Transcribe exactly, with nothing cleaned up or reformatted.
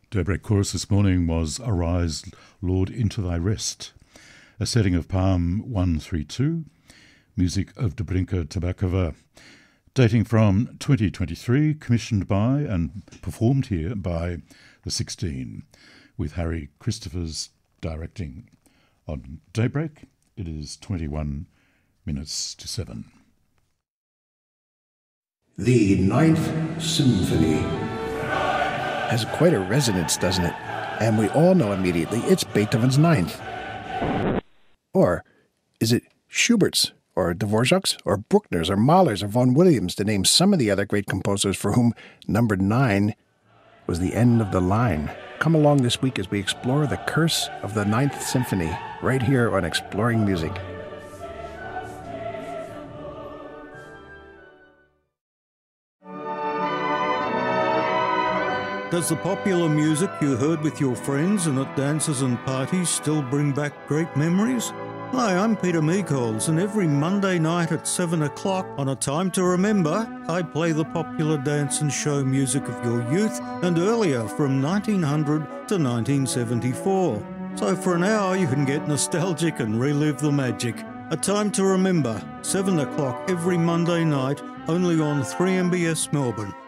Daybreak chorus this morning was Arise, Lord, into thy rest, a setting of Psalm one thirty-two, music of Dobrinka Tabakova, dating from twenty twenty-three, commissioned by and performed here by the sixteen, with Harry Christophers directing. On Daybreak, it is twenty-one minutes to seven. The Ninth Symphony has quite a resonance, doesn't it? And we all know immediately it's Beethoven's Ninth. Or is it Schubert's, or Dvorak's, or Bruckner's, or Mahler's, or Vaughan Williams, to name some of the other great composers for whom number nine was the end of the line? Come along this week as we explore the curse of the Ninth Symphony, right here on Exploring Music. Does the popular music you heard with your friends and at dances and parties still bring back great memories? Hi, I'm Peter Meekholz, and every Monday night at seven o'clock on A Time to Remember, I play the popular dance and show music of your youth and earlier from nineteen hundred to nineteen seventy-four. So for an hour you can get nostalgic and relive the magic. A Time to Remember, seven o'clock every Monday night, only on three M B S Melbourne.